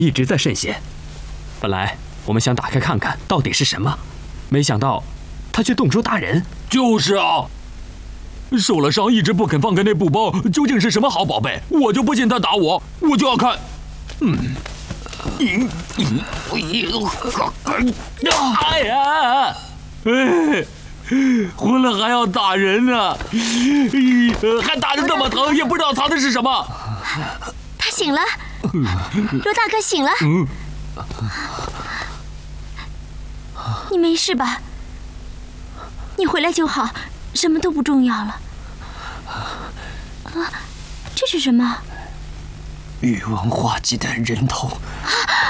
一直在渗血。本来我们想打开看看到底是什么，没想到他却动手打人。 就是啊，受了伤一直不肯放开那布包，究竟是什么好宝贝？我就不信他打我，我就要看。哎呀！哎，昏了还要打人呢，还打得这么疼，也不知道藏的是什么。 他醒了，罗大哥醒了。你没事吧？你回来就好，什么都不重要了。这是什么？ 宇文化忌的人头。